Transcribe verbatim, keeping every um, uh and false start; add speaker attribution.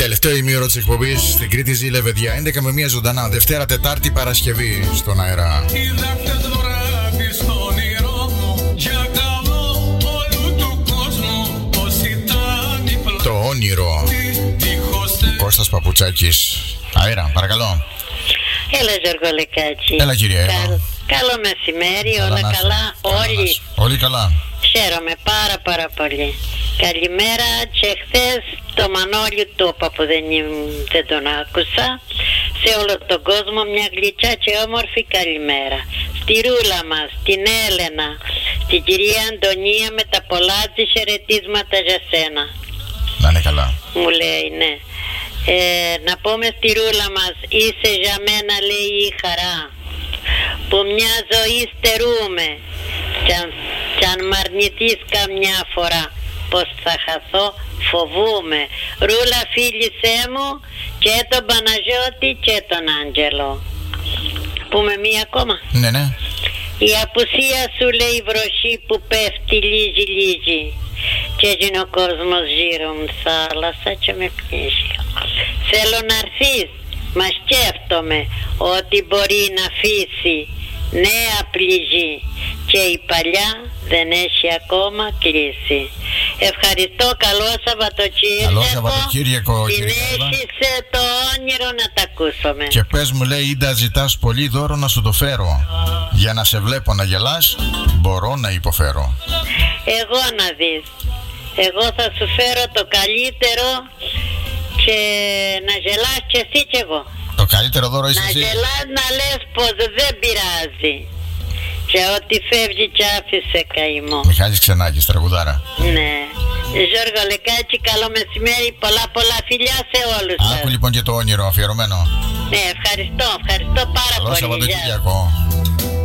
Speaker 1: Τελευταίο ημίωρο της εκπομπής στην Κρήτη ζει Λεβεδιά. έντεκα με μία ζωντανά. Δευτέρα, Τετάρτη, Παρασκευή στον αέρα. Το όνειρο. Κώστας Παπουτσάκης. Αέρα, παρακαλώ.
Speaker 2: Έλα Γιώργο Λεκάτσι.
Speaker 1: Έλα κυρία Εύα.
Speaker 2: Καλ, καλό μεσημέρι, καλά όλα καλά, καλά όλοι.
Speaker 1: Όλοι καλά.
Speaker 2: Χαίρομαι πάρα πάρα πολύ. Καλημέρα και χθες το Μανώλη του είπα που δεν, δεν τον άκουσα. Σε όλο τον κόσμο μια γλυκιά και όμορφη καλημέρα. Στη Ρούλα μας, την Έλενα, την κυρία Αντωνία με τα πολλά της χαιρετίσματα για σένα.
Speaker 1: Να είναι καλά.
Speaker 2: Μου λέει ναι. Ε, να πούμε στη Ρούλα μας, είσαι για μένα λέει η χαρά που μια ζωή στερούμε κι αν, κι αν μ' αρνηθείς καμιά φορά πως θα χαθώ φοβούμαι. Ρούλα φίλησέ μου και τον Παναγιώτη και τον Άγγελο. Πούμε μία ακόμα.
Speaker 1: Ναι ναι.
Speaker 2: Η απουσία σου λέει βροχή που πέφτει λύζει λύζει και γίνει ο κόσμος γύρω μου θάλασσα και με πνίγει. Θέλω να έρθεις, μα σκέφτομαι ότι μπορεί να αφήσει νέα πληγή και η παλιά δεν έχει ακόμα κλείσει. Ευχαριστώ, καλό Σαββατοκύριακο.
Speaker 1: Καλό Σαββατοκύριακο.
Speaker 2: Συνέχισε το όνειρο να τα ακούσουμε.
Speaker 1: Και πες μου λέει, Ίντα ζητάς πολύ δώρο να σου το φέρω. Για να σε βλέπω να γελάς, μπορώ να υποφέρω.
Speaker 2: Εγώ να δεις, εγώ θα σου φέρω το καλύτερο και να γελάς και εσύ κι εγώ.
Speaker 1: Το καλύτερο δώρο είσαι
Speaker 2: να
Speaker 1: εσύ.
Speaker 2: Να γελάς, να λες πως δεν πειράζει και ότι φεύγει κι άφησε καημό.
Speaker 1: Μιχάλης Ξενάκης, τραγουδάρα.
Speaker 2: Ναι. Γιώργο Λεκάτσι, καλό μεσημέρι, πολλά πολλά φιλιά σε όλους.
Speaker 1: Άκου σας. Λοιπόν και το όνειρο αφιερωμένο.
Speaker 2: Ναι, ευχαριστώ, ευχαριστώ πάρα
Speaker 1: καλό
Speaker 2: πολύ.
Speaker 1: Καλό Σαββατοκύριακο.